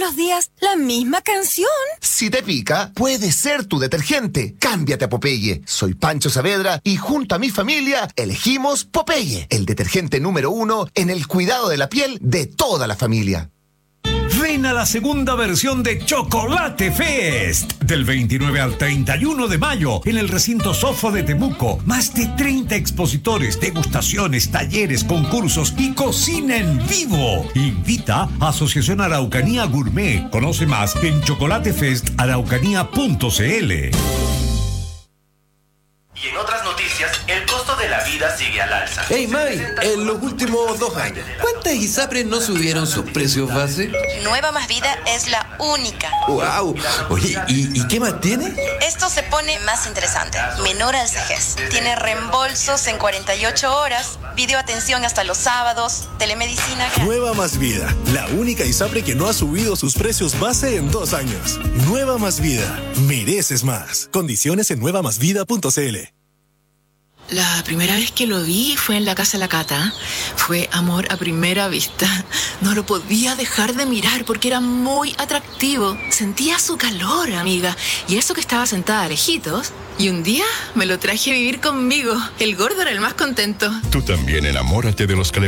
los días la misma canción. Si te pica, puede ser tu detergente. Cámbiate a Popeye. Soy Pancho Saavedra y junto a mi familia elegimos Popeye, el detergente número 1 en el cuidado de la piel de toda la familia. Ven a la segunda versión de Chocolate Fest del 29 al 31 de mayo en el recinto Sofo de Temuco. Más de 30 expositores, degustaciones, talleres, concursos y cocina en vivo. Invita a Asociación Araucanía Gourmet. Conoce más en chocolatefestaraucanía.cl. Y en otras noticias, el costo de la vida sigue al alza. Hey May, en los últimos 2 años, ¿cuántas ISAPRES no subieron sus precios base? Nueva Más Vida es la única. ¡Wow! Oye, ¿y qué más tiene? Esto se pone más interesante. Menor alzajez. Tiene reembolsos en 48 horas, videoatención hasta los sábados, telemedicina gratis. Nueva Más Vida, la única ISAPRE que no ha subido sus precios base en 2 años. Nueva Más Vida, mereces más. Condiciones en nuevamasvida.cl. La primera vez que lo vi fue en la casa de la Cata. Fue amor a primera vista. No lo podía dejar de mirar porque era muy atractivo. Sentía su calor, amiga. Y eso que estaba sentada lejitos. Y un día me lo traje a vivir conmigo. El gordo era el más contento. Tú también enamórate de los que